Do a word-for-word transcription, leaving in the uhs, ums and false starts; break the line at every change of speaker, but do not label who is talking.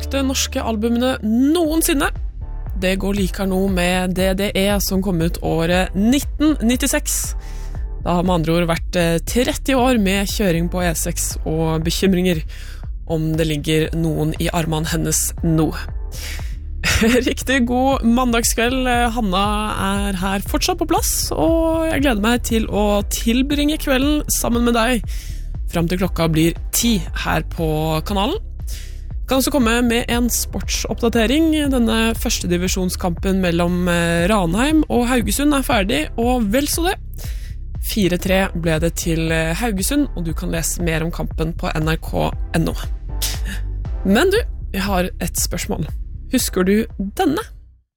solgte norske albumene noensinne. Det går likere nå med D D E som kom ut året nitten nittiseks. Det har med andre ord vært tretti år med kjøring på E seks og bekymringer om det ligger noen i armene hennes nå. Riktig god mandagskveld. Hanna er her fortsatt på plass, og jeg gleder meg til å tilbringe kvelden sammen med deg frem til klokka blir ti her på kanalen. Kan også komme med en sportsoppdatering. Denne første divisjonskampen mellom Ranheim og Haugesund er ferdig, og vel så det. fire tre ble det til Haugesund, og du kan lese mer om kampen på N R K punktum no. Men du, jeg har et spørsmål. Husker du denne?